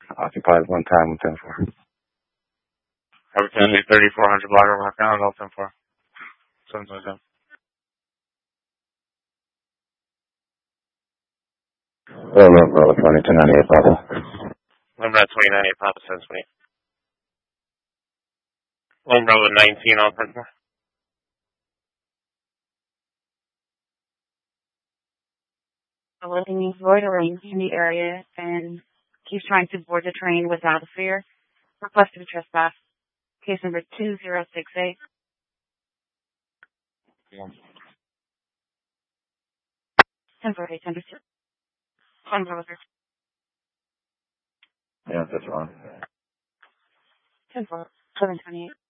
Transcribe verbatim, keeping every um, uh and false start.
Occupies one time with ten four. Opportunity thirty-four hundred block over half down, all ten four. seven twenty-seven. Well, look, bro, twenty-two ninety-eight, Papa. Number at twenty ninety-eight, Papa, seven twenty-eight. One Bravo nineteen, all ten four. A living loitering in the area and keeps trying to board the train without a fear. Requested a trespass. Case number two zero six eight. Yeah. ten four eight, ten four. ten four. Yeah, that's wrong. ten four, seven twenty-eight.